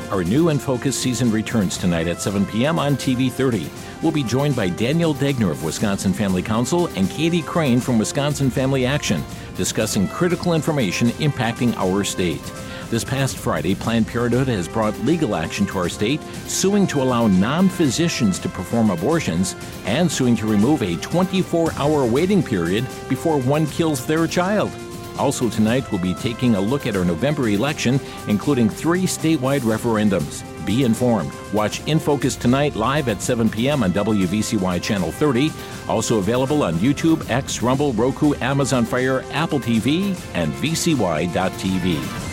Our new In Focus season returns tonight at 7 p.m. on TV 30. We'll be joined by Daniel Degner of Wisconsin Family Council and Katie Crane from Wisconsin Family Action, discussing critical information impacting our state. This past Friday, Planned Parenthood has brought legal action to our state, suing to allow non-physicians to perform abortions and suing to remove a 24-hour waiting period before one kills their child. Also tonight, we'll be taking a look at our November election, including 3 statewide referendums. Be informed. Watch In Focus tonight live at 7 p.m. on WVCY Channel 30. Also available on YouTube, X, Rumble, Roku, Amazon Fire, Apple TV, and VCY.tv.